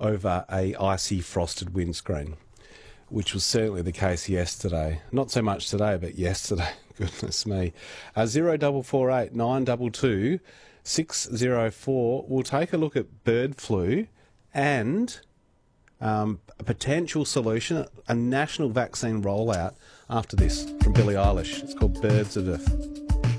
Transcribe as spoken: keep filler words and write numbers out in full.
over a icy frosted windscreen, which was certainly the case yesterday. Not so much today, but yesterday. Goodness me. Uh, zero double four eight nine double two six zero four. We'll take a look at bird flu and um, a potential solution, a national vaccine rollout after this from Billie Eilish. It's called Birds of Earth.